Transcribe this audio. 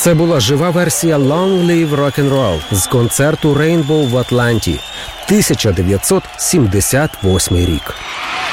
Це була жива версія «Long Live Rock'n'Roll» з концерту «Rainbow» в Атланті, 1978 рік.